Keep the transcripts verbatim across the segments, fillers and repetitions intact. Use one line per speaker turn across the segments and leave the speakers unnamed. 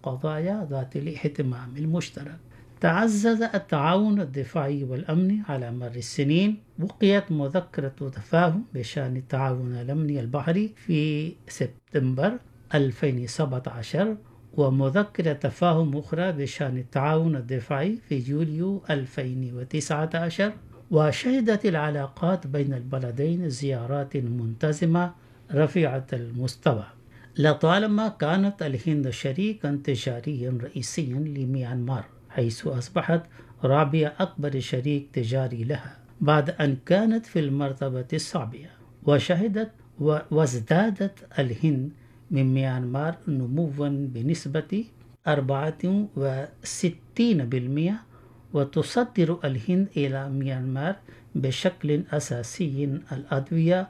القضايا ذات الاهتمام المشترك. تعزز التعاون الدفاعي والأمني على مر السنين. وقعت مذكرة تفاهم بشأن التعاون الأمني البحري في سبتمبر ألفين وسبعة عشر، ومذكرة تفاهم أخرى بشأن التعاون الدفاعي في يوليو ألفين وتسعة عشر. وشهدت العلاقات بين البلدين زيارات منتظمة رفيعة المستوى. لطالما كانت الهند شريكا تجاريا رئيسيا لميانمار، حيث أصبحت رابع أكبر شريك تجاري لها بعد أن كانت في المرتبة السابعة. وشهدت وازدادت الهند من ميانمار نموا بنسبة أربعة وستين بالمئة، وتصدر الهند إلى ميانمار بشكل أساسي الأدوية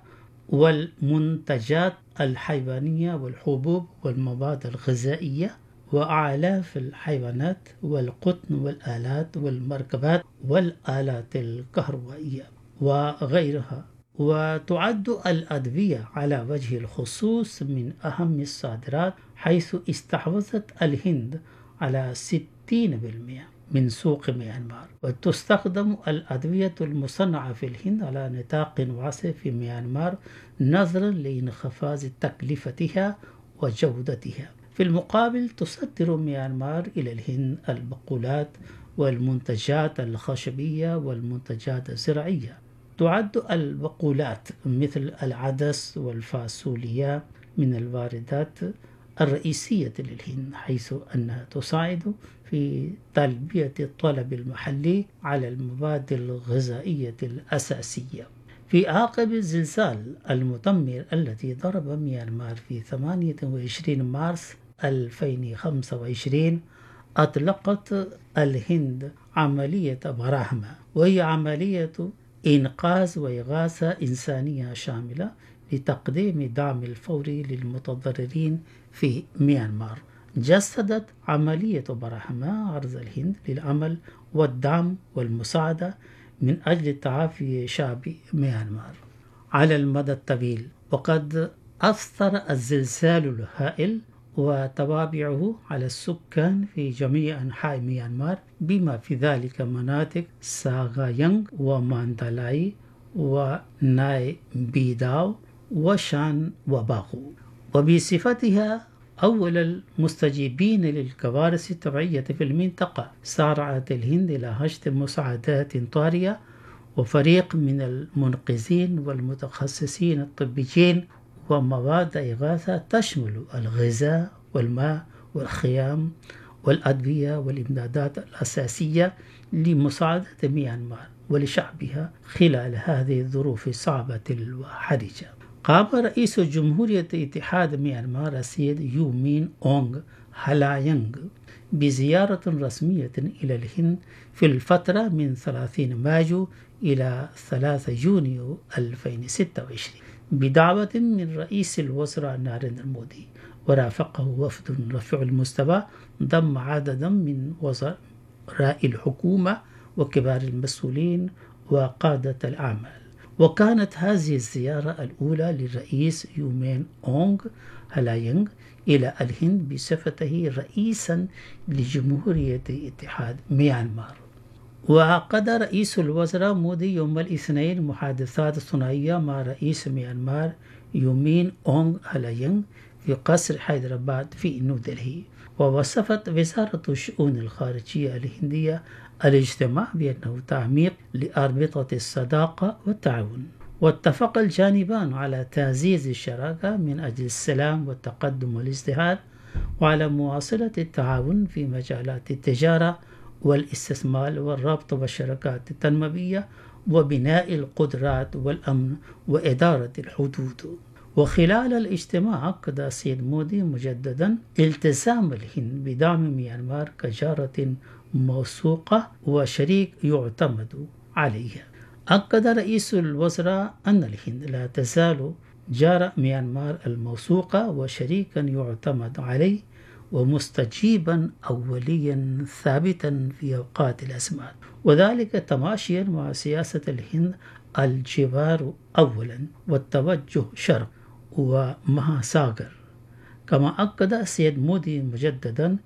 والمنتجات الحيوانية والحبوب والمواد الغذائية وأعلاف الحيوانات والقطن والآلات والمركبات والآلات الكهربائية وغيرها. وتعد الأدوية على وجه الخصوص من أهم الصادرات، حيث استحوذت الهند على ستين بالمئة من سوق ميانمار. وتستخدم الأدوية المصنعة في الهند على نطاق واسع في ميانمار نظرا لانخفاض تكلفتها وجودتها. في المقابل تصدر ميانمار إلى الهند البقولات والمنتجات الخشبية والمنتجات الزراعية. تعد البقولات مثل العدس والفاصوليا من الواردات الرئيسية للهند، حيث أنها تساعد في تلبية الطلب المحلي على المواد الغذائية الأساسية. في عقب الزلزال المدمر الذي ضرب ميانمار في ثمانية وعشرين مارس ألفين وخمسة وعشرين، أطلقت الهند عملية براهما، وهي عملية إنقاذ وإغاثة إنسانية شاملة لتقديم دعم الفوري للمتضررين في ميانمار. جسدت عملية براهما عرض الهند للعمل والدعم والمساعدة من أجل تعافي شعب ميانمار على المدى الطويل. وقد أثر الزلزال الهائل وتوابعه على السكان في جميع أنحاء ميانمار، بما في ذلك مناطق ساغايانغ وماندالاي وناي بيداو وشان وباخو. وبصفتها أول المستجيبين للكوارث الطبيعية في المنطقة، سارعت الهند إلى حشد مساعدات طارئة وفريق من المنقذين والمتخصصين الطبيين ومواد إغاثة تشمل الغذاء والماء والخيام والأدوية والإمدادات الأساسية لمساعدة ميانمار ولشعبها خلال هذه الظروف الصعبة الحرجة. قام رئيس جمهورية اتحاد ميانمار السيد يو مين أونغ هلاينغ بزيارة رسمية إلى الهند في الفترة من ثلاثين مايو إلى ثلاثة يونيو ألفين وستة وعشرين بدعوة من رئيس الوزراء ناريندرا مودي، ورافقه وفد رفيع المستوى ضم عددا من وزراء الحكومة وكبار المسؤولين وقادة الأعمال. وكانت هذه الزيارة الأولى للرئيس يو مين أونغ هلاينغ إلى الهند بصفته رئيسا لجمهورية اتحاد ميانمار. وعقد رئيس الوزراء مودي يوم الاثنين محادثات ثنائية مع رئيس ميانمار يو مين أونغ هلاينغ في قصر حيدرباد في نيودلهي. ووصفت وزارة الشؤون الخارجية الهندية الاجتماع بأنه تعميق لأربطة الصداقة والتعاون. واتفق الجانبان على تعزيز الشراكة من أجل السلام والتقدم والازدهار، وعلى مواصلة التعاون في مجالات التجارة والاستثمار والربط والشراكات التنموية وبناء القدرات والأمن وإدارة الحدود. وخلال الاجتماع أكد السيد مودي مجددا التزام الهند بدعم ميانمار كجارة موثوقة وشريك يعتمد عليها. أكد رئيس الوزراء أن الهند لا تزال جار ميانمار الموثوقة وشريكا يعتمد عليه ومستجيبا أوليا ثابتا في أوقات الأزمات، وذلك تماشيا مع سياسة الهند الجوار أولا والتوجه شرق ومهاساغر. كما أكد السيد مودي مجددا